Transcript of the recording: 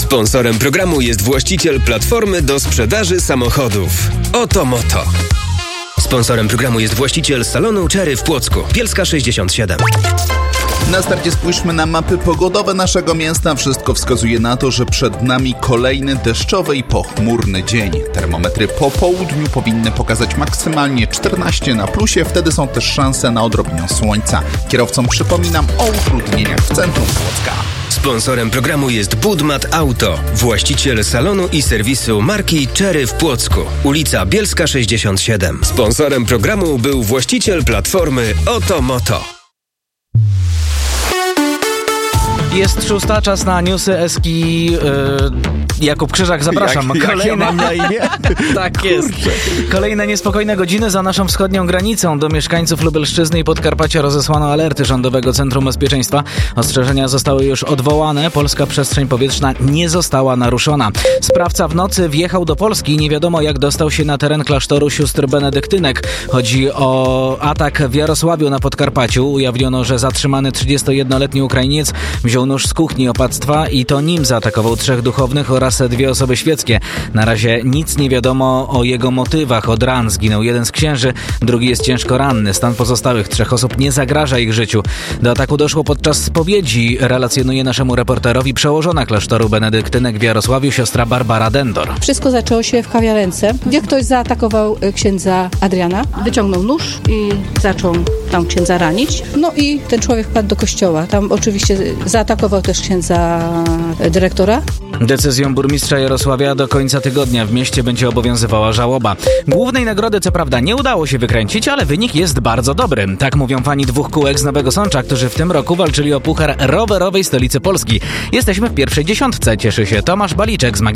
Sponsorem programu jest właściciel platformy do sprzedaży samochodów Otomoto. Sponsorem programu jest właściciel salonu Cherry w Płocku. Bielska 67. Na starcie spójrzmy na mapy pogodowe naszego miasta. Wszystko wskazuje na to, że przed nami kolejny deszczowy i pochmurny dzień. Termometry po południu powinny pokazać maksymalnie 14 na plusie, wtedy są też szanse na odrobinę słońca. Kierowcom przypominam o utrudnieniach w centrum Płocka. Sponsorem programu jest Budmat Auto, właściciel salonu i serwisu marki Cherry w Płocku, ulica Bielska 67. Sponsorem programu był właściciel platformy Otomoto. Jest 6, czas na newsy Eski. Jakub Krzyżak, zapraszam. Jak ja mam na imię? Tak jest. Kolejne niespokojne godziny za naszą wschodnią granicą. Do mieszkańców Lubelszczyzny i Podkarpacia rozesłano alerty Rządowego Centrum Bezpieczeństwa. Ostrzeżenia zostały już odwołane. Polska przestrzeń powietrzna nie została naruszona. Sprawca w nocy wjechał do Polski i nie wiadomo, jak dostał się na teren klasztoru sióstr benedyktynek. Chodzi o atak w Jarosławiu na Podkarpaciu. Ujawniono, że zatrzymany 31-letni Ukrainiec wziął nóż z kuchni opactwa i to nim zaatakował 3 duchownych oraz 2 osoby świeckie. Na razie nic nie wiadomo o jego motywach. Od ran zginął jeden z księży, drugi jest ciężko ranny. Stan pozostałych 3 osób nie zagraża ich życiu. Do ataku doszło podczas spowiedzi, relacjonuje naszemu reporterowi przełożona klasztoru benedyktynek w Jarosławiu, siostra Barbara Dendor. Wszystko zaczęło się w kawiarence, gdzie ktoś zaatakował księdza Adriana. Wyciągnął nóż i zaczął tam księdza ranić. No i ten człowiek wpadł do kościoła. Tam oczywiście zaatakował też księdza dyrektora. Decyzją burmistrza Jarosławia do końca tygodnia w mieście będzie obowiązywała żałoba. Głównej nagrody co prawda nie udało się wykręcić, ale wynik jest bardzo dobry. Tak mówią fani 2 kółek z Nowego Sącza, którzy w tym roku walczyli o puchar rowerowej stolicy Polski. Jesteśmy w pierwszej 10, cieszy się Tomasz Baliczek z